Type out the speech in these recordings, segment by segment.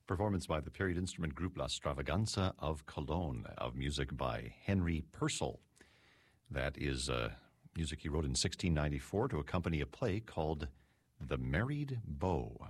Performance by the period instrument group La Stravaganza of Cologne, of music by Henry Purcell. That is music he wrote in 1694 to accompany a play called The Married Beau.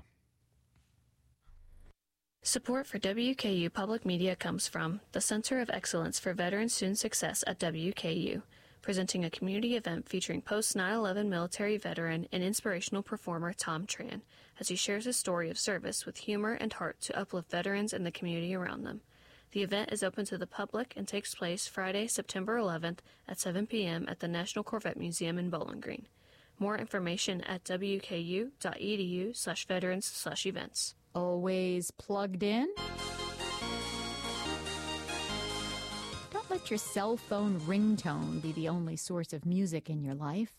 Support for WKU Public Media comes from the Center of Excellence for Veteran Student Success at WKU, presenting a community event featuring post-9/11 military veteran and inspirational performer Tom Tran, as he shares his story of service with humor and heart to uplift veterans and the community around them. The event is open to the public and takes place Friday, September 11th at 7 p.m. at the National Corvette Museum in Bowling Green. More information at wku.edu/veterans/events. Always plugged in? Don't let your cell phone ringtone be the only source of music in your life.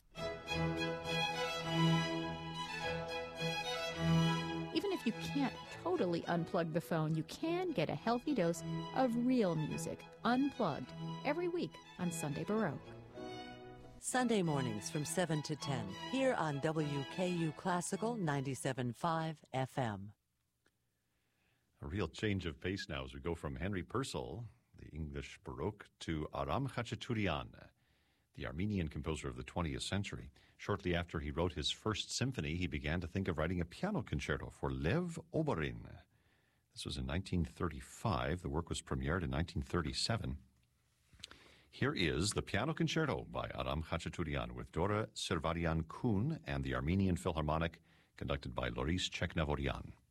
Even if you can't totally unplug the phone, you can get a healthy dose of real music, unplugged, every week on Sunday Baroque. Sunday mornings from 7 to 10, here on WKU Classical 97.5 FM. A real change of pace now as we go from Henry Purcell, the English Baroque, to Aram Khachaturian, the Armenian composer of the 20th century. Shortly after he wrote his first symphony, he began to think of writing a piano concerto for Lev Oborin. This was in 1935. The work was premiered in 1937. Here is the piano concerto by Aram Khachaturian with Dora Servarian Kun and the Armenian Philharmonic, conducted by Loris Cheknavorian.